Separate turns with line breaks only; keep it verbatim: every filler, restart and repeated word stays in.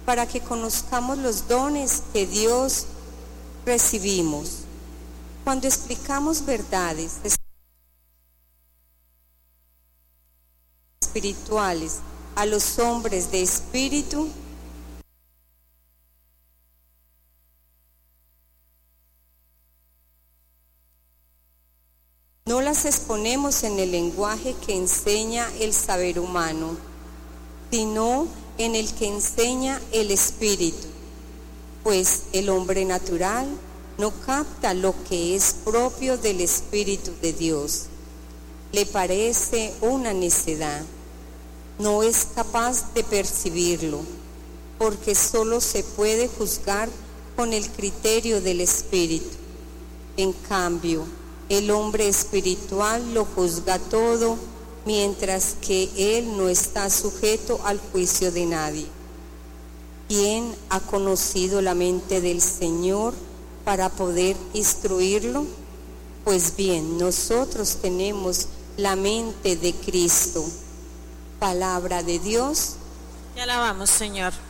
para que conozcamos los dones que Dios recibimos. Cuando explicamos verdades espirituales a los hombres de espíritu, no las exponemos en el lenguaje que enseña el saber humano, sino en el que enseña el espíritu, pues el hombre natural no capta lo que es propio del Espíritu de Dios. Le parece una necedad, no es capaz de percibirlo, porque solo se puede juzgar con el criterio del Espíritu. En cambio, el hombre espiritual lo juzga todo, mientras que él no está sujeto al juicio de nadie. ¿Quién ha conocido la mente del Señor para poder instruirlo? Pues bien, nosotros tenemos la mente de Cristo. Palabra de Dios.
Te alabamos, Señor.